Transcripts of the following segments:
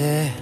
verte.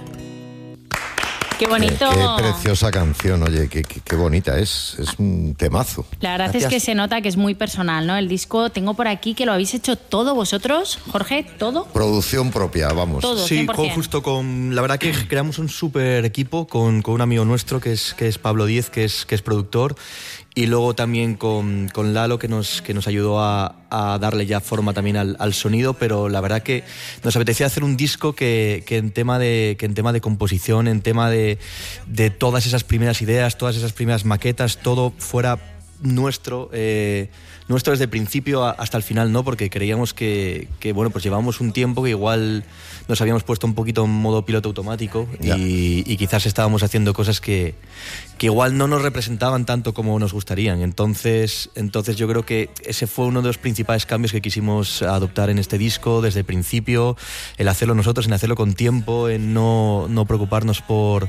Qué bonito. Qué preciosa canción, oye, qué bonita es un temazo. La verdad es que se nota que es muy personal, ¿no? El disco, tengo por aquí que lo habéis hecho todo vosotros, Jorge, ¿todo? Producción propia, vamos. Todo, Sí, 100%. justo con... La verdad que creamos un súper equipo con un amigo nuestro que es Pablo Díez, que es productor, y luego también con Lalo, que nos ayudó a darle ya forma también al sonido, pero la verdad que nos apetecía hacer un disco que en tema de composición, en tema de todas esas primeras ideas, todas esas primeras maquetas, todo fuera nuestro desde el principio hasta el final, ¿no? Porque creíamos que bueno, pues llevábamos un tiempo que igual nos habíamos puesto un poquito en modo piloto automático y quizás estábamos haciendo cosas que igual no nos representaban tanto como nos gustarían. Entonces yo creo que ese fue uno de los principales cambios que quisimos adoptar en este disco desde el principio, el hacerlo nosotros, en hacerlo con tiempo, en no preocuparnos por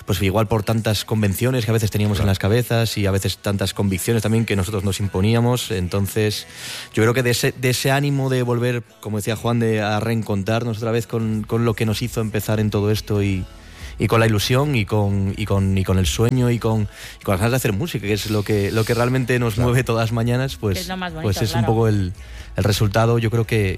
tantas convenciones que a veces teníamos en las cabezas y a veces tantas convicciones también que nosotros nos imponíamos. Entonces yo creo que de ese ánimo de volver, como decía Juan, a reencontrarnos otra vez con lo que nos hizo empezar en todo esto y con la ilusión y con el sueño y con las ganas de hacer música, que es lo que realmente nos mueve todas las mañanas, pues es lo más bonito, pues es claro. un poco el resultado. Yo creo que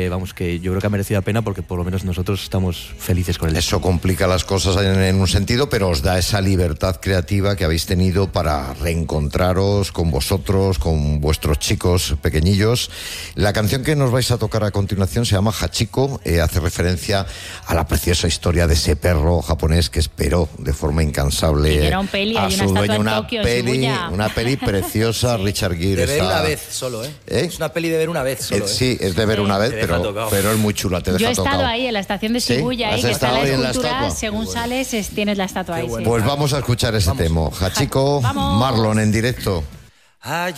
yo creo que ha merecido la pena, porque por lo menos nosotros estamos felices con el disco. Eso complica las cosas en un sentido, pero os da esa libertad creativa que habéis tenido para reencontraros con vosotros, con vuestros chicos pequeñillos. La canción que nos vais a tocar a continuación se llama Hachiko, hace referencia a la preciosa historia de ese perro japonés que esperó de forma incansable Y que era un peli, a hay su una estatua dueño, en Tokio, en Shibuya. una peli preciosa. Sí. Richard Gere De ver está... una vez solo, ¿eh? Es una peli de ver una vez solo, ¿eh? Sí, es de ver una vez, pero es muy chula, te deja Yo he estado tocado. ahí en la estación de Shibuya, ¿Sí? ahí, que está ¿Has la estado ahí en la escultura, estatua? según sales tienes la estatua ahí. bueno. Sí. Pues vamos a escuchar ese tema. Hachiko, Vamos. Marlon en directo.